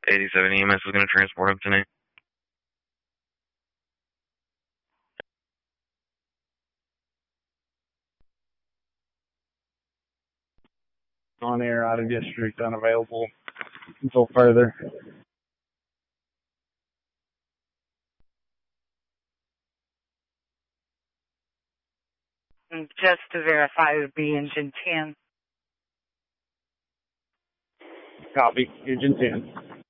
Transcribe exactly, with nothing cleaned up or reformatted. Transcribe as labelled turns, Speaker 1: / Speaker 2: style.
Speaker 1: eighty-seven E M S is going to transport him tonight.
Speaker 2: On air, out of district, unavailable until further.
Speaker 3: Just to verify, it would be engine ten.
Speaker 2: Copy. Engine ten.